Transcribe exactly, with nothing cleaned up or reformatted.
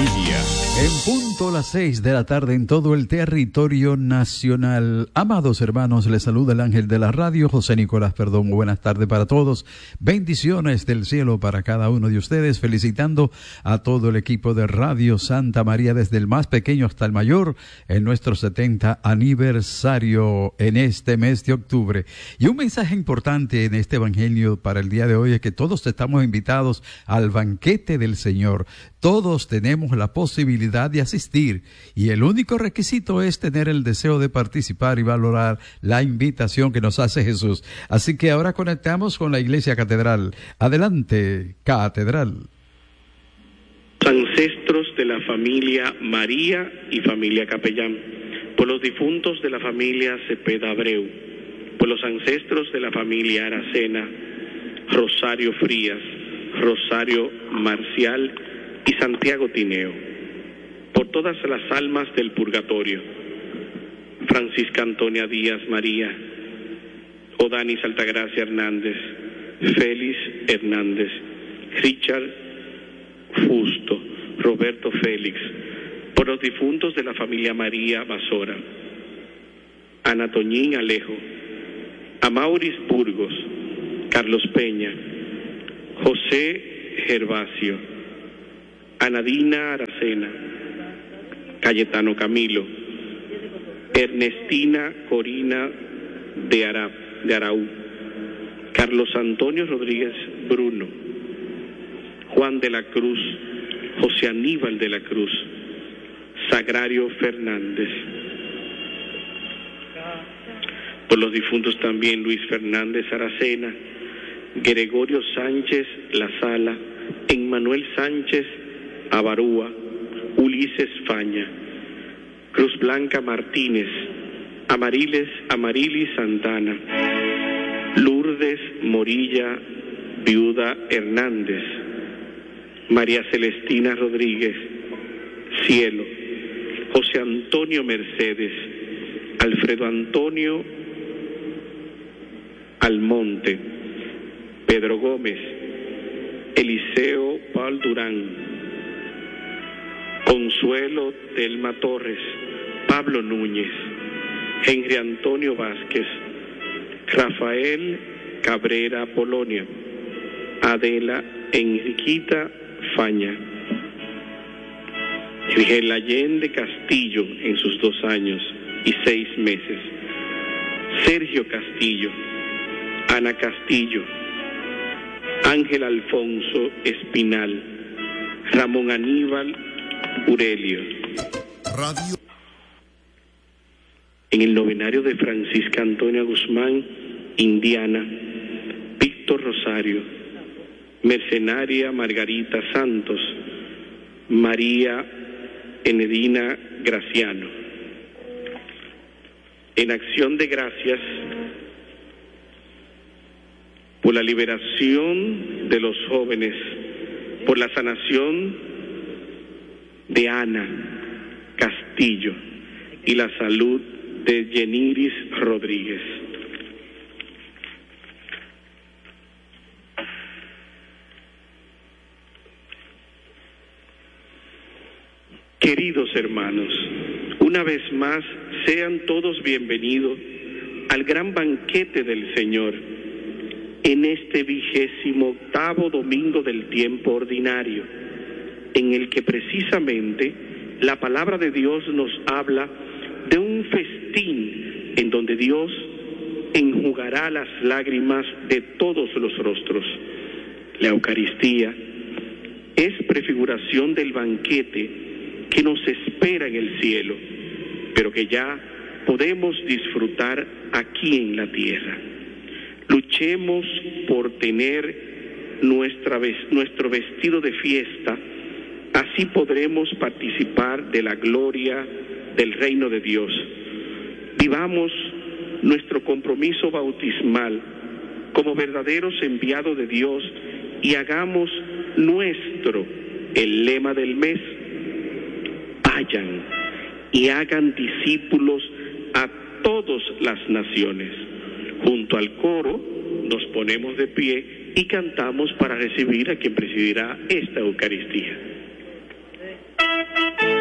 familia. En punto las seis de la tarde en todo el territorio nacional. Amados hermanos, les saluda el ángel de la radio, José Nicolás Perdomo. Buenas tardes para todos. Bendiciones del cielo para cada uno de ustedes. Felicitando a todo el equipo de Radio Santa María, desde el más pequeño hasta el mayor, en nuestro setenta aniversario en este mes de octubre. Y un mensaje importante en este evangelio para el día de hoy es que todos estamos invitados al banquete del Señor. Todos tenemos la posibilidad de asistir y el único requisito es tener el deseo de participar y valorar la invitación que nos hace Jesús. Así que ahora conectamos con la Iglesia Catedral. Adelante, Catedral. Ancestros de la familia María y familia Capellán, por los difuntos de la familia Cepeda Abreu, por los ancestros de la familia Aracena, Rosario Frías, Rosario Marcial y Santiago Tineo, por todas las almas del purgatorio, Francisca Antonia Díaz María, Odanis Altagracia Hernández, Félix Hernández, Richard Justo, Roberto Félix, por los difuntos de la familia María Basora, Ana Toñín Alejo, Amauris Burgos, Carlos Peña, José Gervasio, Anadina Aracena, Cayetano Camilo, Ernestina Corina de, Ara, de Araú, Carlos Antonio Rodríguez Bruno, Juan de la Cruz, José Aníbal de la Cruz, Sagrario Fernández. Por los difuntos también Luis Fernández Aracena, Gregorio Sánchez La Sala, Emmanuel Sánchez Abarúa, Ulises Faña, Cruz Blanca Martínez, Amariles Amarilis Santana, Lourdes Morilla Viuda Hernández, María Celestina Rodríguez, Cielo, José Antonio Mercedes, Alfredo Antonio Almonte, Pedro Gómez, Eliseo Paul Durán, Consuelo Telma Torres, Pablo Núñez, Henry Antonio Vázquez, Rafael Cabrera Polonia, Adela Enriquita Faña, Rigel Allende Castillo en sus dos años y seis meses, Sergio Castillo, Ana Castillo, Ángel Alfonso Espinal, Ramón Aníbal Urelio. Radio. En el novenario de Francisca Antonia Guzmán, Indiana, Víctor Rosario, Mercenaria Margarita Santos, María Enedina Graciano. En acción de gracias por la liberación de los jóvenes, por la sanación de Ana Castillo y la salud de Yeniris Rodríguez. Queridos hermanos, una vez más sean todos bienvenidos al gran banquete del Señor en este vigésimo octavo domingo del tiempo ordinario, en el que precisamente la palabra de Dios nos habla de un festín en donde Dios enjugará las lágrimas de todos los rostros. La Eucaristía es prefiguración del banquete que nos espera en el cielo, pero que ya podemos disfrutar aquí en la tierra. Luchemos por tener nuestra, nuestro vestido de fiesta. Así podremos participar de la gloria del reino de Dios. Vivamos nuestro compromiso bautismal como verdaderos enviados de Dios y hagamos nuestro el lema del mes: vayan y hagan discípulos a todas las naciones. Junto al coro nos ponemos de pie y cantamos para recibir a quien presidirá esta Eucaristía.